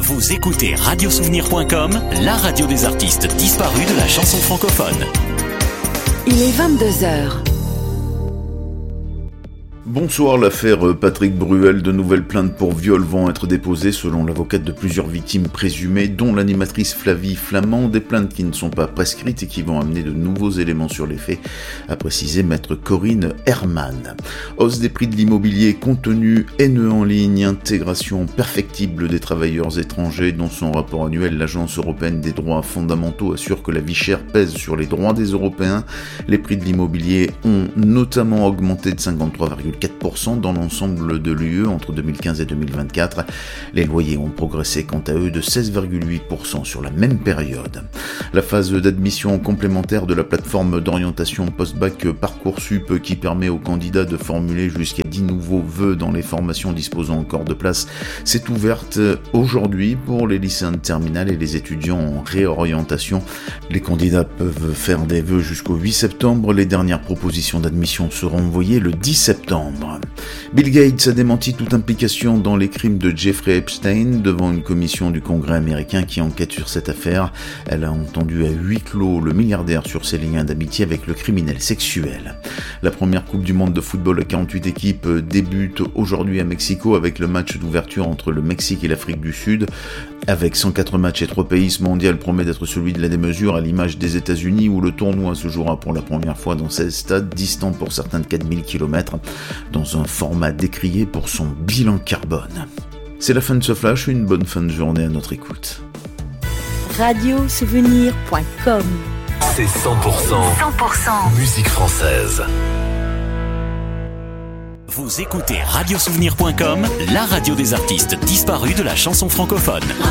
Vous écoutez radiosouvenir.com, la radio des artistes disparus de la chanson francophone. Il est 22h. Bonsoir, l'affaire Patrick Bruel, de nouvelles plaintes pour viol vont être déposées selon l'avocate de plusieurs victimes présumées, dont l'animatrice Flavie Flamand, des plaintes qui ne sont pas prescrites et qui vont amener de nouveaux éléments sur les faits, a précisé maître Corinne Herman. Hausse des prix de l'immobilier, contenu haineux en ligne, intégration perfectible des travailleurs étrangers. Dans son rapport annuel, l'Agence européenne des droits fondamentaux assure que la vie chère pèse sur les droits des Européens. Les prix de l'immobilier ont notamment augmenté de 53,4% dans l'ensemble de l'UE entre 2015 et 2024. Les loyers ont progressé quant à eux de 16,8% sur la même période. La phase d'admission complémentaire de la plateforme d'orientation post-bac Parcoursup, qui permet aux candidats de formuler jusqu'à 10 nouveaux vœux dans les formations disposant encore de place, s'est ouverte aujourd'hui pour les lycéens de terminale et les étudiants en réorientation. Les candidats peuvent faire des vœux jusqu'au 8 septembre. Les dernières propositions d'admission seront envoyées le 10 septembre. Bill Gates a démenti toute implication dans les crimes de Jeffrey Epstein devant une commission du Congrès américain qui enquête sur cette affaire. Elle a entendu à huis clos le milliardaire sur ses liens d'amitié avec le criminel sexuel. La première Coupe du Monde de football à 48 équipes débute aujourd'hui à Mexico avec le match d'ouverture entre le Mexique et l'Afrique du Sud. Avec 104 matchs et 3 pays, ce mondial promet d'être celui de la démesure, à l'image des États-Unis où le tournoi se jouera pour la première fois dans 16 stades, distants pour certains de 4000 km, dans un format décrié pour son bilan carbone. C'est la fin de ce flash, une bonne fin de journée à notre écoute. Radiosouvenir.com. C'est 100% musique française. Vous écoutez radiosouvenir.com, la radio des artistes disparus de la chanson francophone.